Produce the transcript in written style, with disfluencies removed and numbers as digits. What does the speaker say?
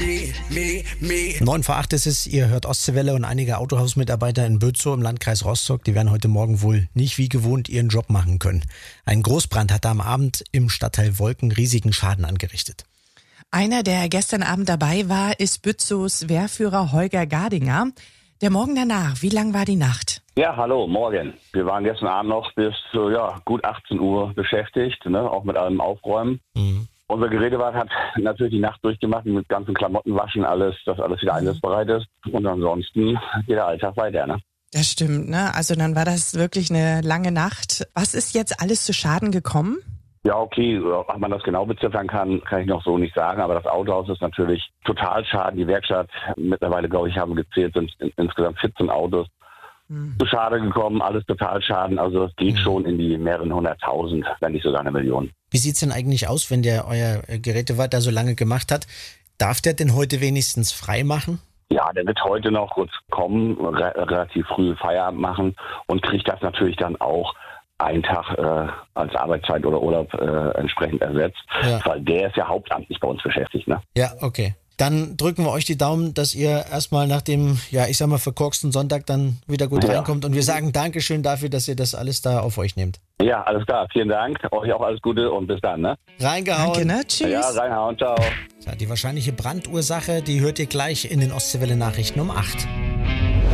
9 vor 8 ist es, ihr hört Ostseewelle und einige Autohausmitarbeiter in Bötzow im Landkreis Rostock, die werden heute Morgen wohl nicht wie gewohnt ihren Job machen können. Ein Großbrand hatte am Abend im Stadtteil Wolken riesigen Schaden angerichtet. Einer, der gestern Abend dabei war, ist Bötzows Wehrführer Holger Gardinger. Der Morgen danach, wie lang war die Nacht? Ja, hallo, morgen. Wir waren gestern Abend noch bis gut 18 Uhr beschäftigt, auch mit allem Aufräumen. Unser Gerätewart hat natürlich die Nacht durchgemacht mit ganzen Klamotten waschen, dass alles wieder einsatzbereit ist. Und ansonsten geht der Alltag weiter, ne? Das stimmt, ne? Also dann war das wirklich eine lange Nacht. Was ist jetzt alles zu Schaden gekommen? Ja, okay, ob man das genau beziffern kann ich noch so nicht sagen. Aber das Autohaus ist natürlich Totalschaden. Die Werkstatt, mittlerweile, glaube ich, haben gezählt, sind insgesamt 14 Autos zu Schade gekommen. Alles Totalschaden. Also es geht schon in die mehreren 100.000, wenn nicht sogar 1 Million. Wie sieht's denn eigentlich aus, wenn der euer Gerätewart da so lange gemacht hat? Darf der denn heute wenigstens frei machen? Ja, der wird heute noch kurz kommen, relativ früh Feierabend machen und kriegt das natürlich dann auch einen Tag als Arbeitszeit oder Urlaub entsprechend ersetzt, weil der ist ja hauptamtlich bei uns beschäftigt, ne? Ja, okay. Dann drücken wir euch die Daumen, dass ihr erstmal nach dem, verkorksten Sonntag dann wieder gut reinkommt. Und wir sagen Dankeschön dafür, dass ihr das alles da auf euch nehmt. Ja, alles klar. Vielen Dank. Euch auch alles Gute und bis dann, ne? Reingehauen. Danke, ne? Tschüss. Ja, reinhauen. Ciao. Die wahrscheinliche Brandursache, die hört ihr gleich in den Ostseewelle-Nachrichten um 8.